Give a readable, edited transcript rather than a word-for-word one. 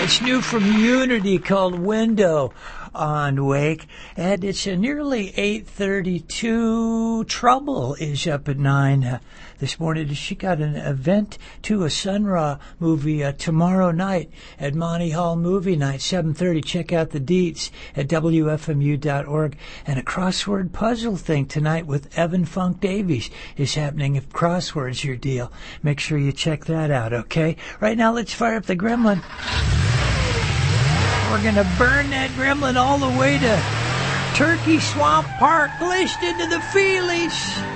It's new from Unity called Window on Wake, and it's nearly 8:32. Trouble is up at 9 this morning. She got an event to a Sun Ra movie tomorrow night at Monty Hall Movie Night, 7:30. Check out the deets at WFMU.org. And a crossword puzzle thing tonight with Evan Funk Davies is happening. If crossword's your deal, make sure you check that out, okay? Right now, let's fire up the gremlin. We're going to burn that gremlin all the way to Turkey Swamp Park, laced into the Feelies.